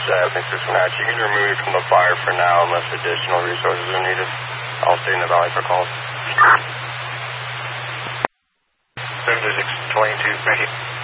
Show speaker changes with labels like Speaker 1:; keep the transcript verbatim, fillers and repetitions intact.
Speaker 1: uh, I think this one actually can remove it from the fire for now unless additional resources are needed. I'll stay in the valley for calls.
Speaker 2: seven two six twenty-two, thank you.